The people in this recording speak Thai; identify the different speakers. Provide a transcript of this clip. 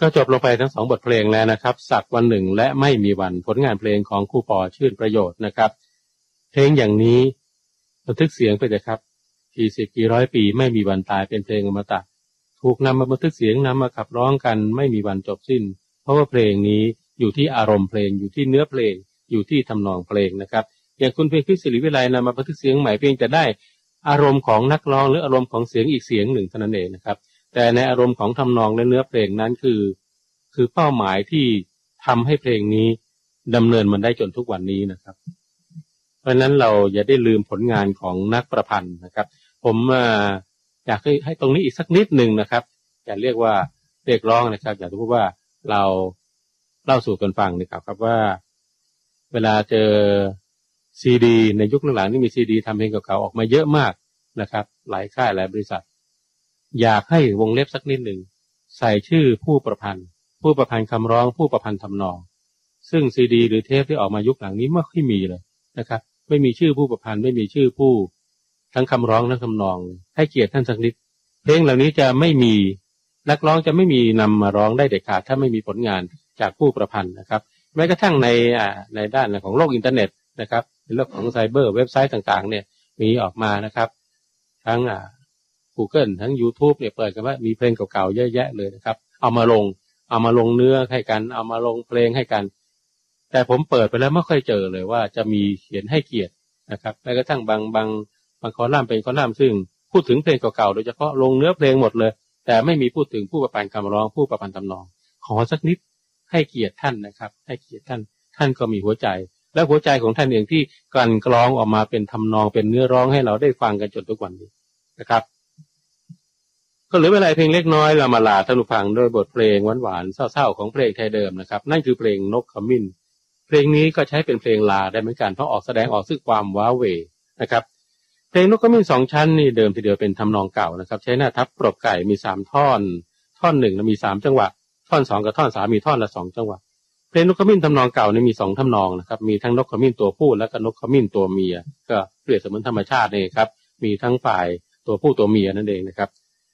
Speaker 1: ก็จบลงไปทั้ง2 บทเพลงแล้วนะครับสักวันหนึ่งและไม่มีวันผลงานเพลงของครูปอชื่นประโยชน์นะครับเพลงอย่างนี้บันทึกเสียงไปเลยครับกี่สิบกี่ร้อยปีไม่มีวันตายเป็นเพลงอมตะถูกนำมาบันทึกเสียงนำมาขับร้องกันไม่มีวันจบสิ้นเพราะว่าเพลงนี้อยู่ที่อารมณ์เพลงอยู่ที่เนื้อเพลงอยู่ที่ทำนองเพลงนะครับอย่างคุณเพลงพิศิริวิไลนำมาบันทึกเสียงใหม่เพียงแต่ได้อารมณ์ของนักร้องหรืออารมณ์ของเสียงอีกเสียงหนึ่งเท่านั้นเองนะครับแต่ในอารมณ์ของทำนองและเนื้อเพลงนั้นคือเป้าหมายที่ทำให้เพลงนี้ดำเนินมันได้จนทุกวันนี้นะครับเพราะฉะนั้นเราอย่าได้ลืมผลงานของนักประพันธ์นะครับผมอยากให้ตรงนี้อีกสักนิดหนึ่งนะครับอย่าเรียกว่าเรียกร้องนะครับอยากจะพูดว่าเราเล่าสู่กันฟังนะครับว่าเวลาเจอซีดีในยุคหลังๆนี่มีซีดีทำเพลงเก่าๆออกมาเยอะมากนะครับหลายค่ายหลายบริษัทอยากให้วงเล็บสักนิดหนึ่งใส่ชื่อผู้ประพันธ์คำร้องผู้ประพันธ์ทำนองซึ่งซีดีหรือเทปที่ออกมายุคหลังนี้ไม่ค่อยมีเลยนะครับไม่มีชื่อผู้ประพันธ์ไม่มีชื่อผู้ทั้งคำร้องทั้งทำนองให้เกียรติท่านสักนิดเพลงเหล่านี้จะไม่มีนักร้องจะไม่มีนำมาร้องได้เด็ดขาดถ้าไม่มีผลงานจากผู้ประพันธ์นะครับแม้กระทั่งในด้านของโลกอินเทอร์เน็ตนะครับในโลกของไซเบอร์เว็บไซต์ต่างๆเนี่ยมีออกมานะครับทั้งGoogle ทั้ง YouTube เนี่ยเปิดกันว่ามีเพลงเก่าๆเยอะแยะเลยนะครับเอามาลงเนื้อให้กันเอามาลงเพลงให้กันแต่ผมเปิดไปแล้วไม่ค่อยเจอเลยว่าจะมีเขียนให้เกียรตินะครับแม้กระทั่งบางคอลัมน์เป็นคอลัมน์ซึ่งพูดถึงเพลงเก่าๆโดยเฉพาะลงเนื้อเพลงหมดเลยแต่ไม่มีพูดถึงผู้ประพันธ์คำร้องผู้ประพันธ์ทำนองขอสักนิดให้เกียรติท่านนะครับให้เกียรติท่านก็มีหัวใจและหัวใจของท่านเองที่กลั่นกรองออกมาเป็นทำนองเป็นเนื้อร้องให้เราได้ฟังกันจนทุกวันนี้นะครับก็เหลือเวลาเพลงเล็กน้อยเรามาลาท่านผู้ฟังด้วยบทเพลงหวานๆเศร้าๆของเพลงไทยเดิมนะครับนั่นคือเพลงนกขมิ้นเพลงนี้ก็ใช้เป็นเพลงลาได้เหมือนกันเพราะแสดงออกซึ่งความว้าเหวนะครับเพลงนกขมิ้น2 ชั้นนี่เดิมทีเดียวเป็นทำนองเก่านะครับใช้หน้าทับปรบไก่มี3 ท่อน1มี3จังหวะท่อน2กับท่อน3มีท่อนละ2จังหวะเพลงนกขมิ้นทำนองเก่านี่มี2ทำนองนะครับมีทั้งนกขมิ้นตัวผู้และก็นกขมิ้นตัวเมียก็เปรียบเสมือนธรรมชาตินี่ครับมีทั้งฝ่ายตัวผู้ตัวเมียนั่นเองนะครับ